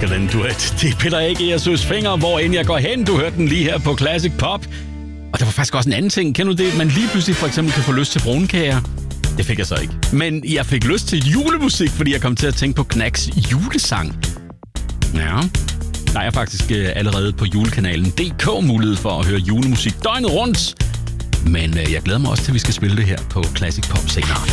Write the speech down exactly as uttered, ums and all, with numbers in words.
elsker den duet. Det er Peter Ægge og Søs Fenger, hvor end jeg går hen. Du hørte den lige her på Classic Pop. Og der var faktisk også en anden ting. Kender du det? Man lige pludselig for eksempel kan få lyst til brunkager. Det fik jeg så ikke. Men jeg fik lyst til julemusik, fordi jeg kom til at tænke på Knacks julesang. Ja, der er faktisk øh, allerede på julekanalen D K mulighed for at høre julemusik døgnet rundt. Men øh, jeg glæder mig også til, at vi skal spille det her på Classic Pop senere.